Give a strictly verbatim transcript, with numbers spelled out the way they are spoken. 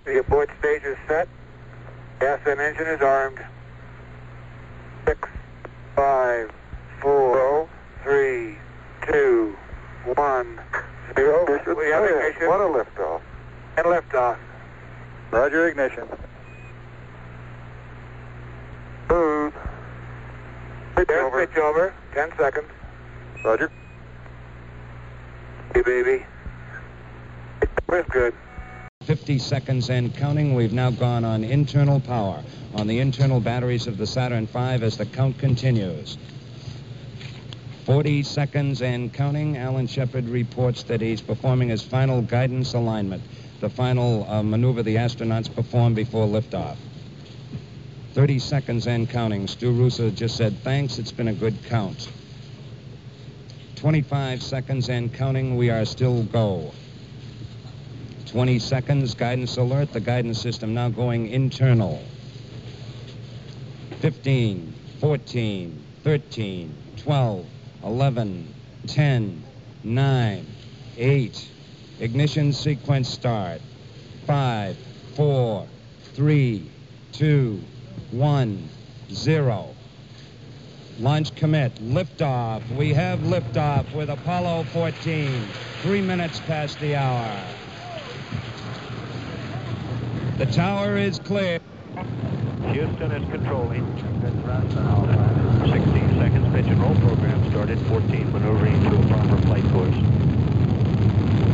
The abort stage is set. Gas and engine is armed. Six, five, four, three, two, one, zero. We have ignition. What a liftoff. And liftoff. Roger, ignition. Booth. Pitch There's over. pitch over. Ten seconds. Roger. Hey, baby. We're good. fifty seconds and counting. We've now gone on internal power on the internal batteries of the Saturn five as the count continues. forty seconds and counting. Alan Shepard reports that he's performing his final guidance alignment, the final uh, maneuver the astronauts perform before liftoff. thirty seconds and counting. Stu Russo just said, thanks, it's been a good count. twenty-five seconds and counting. We are still go. twenty seconds, guidance alert. The guidance system now going internal. fifteen, fourteen, thirteen, twelve, eleven, ten, nine, eight. Ignition sequence start. five, four, three, two, one, zero. Launch commit. Liftoff. We have liftoff with Apollo fourteen. Three minutes past the hour. The tower is clear. Houston is controlling. sixteen seconds pitch and roll program started. fourteen maneuvering to a proper flight course.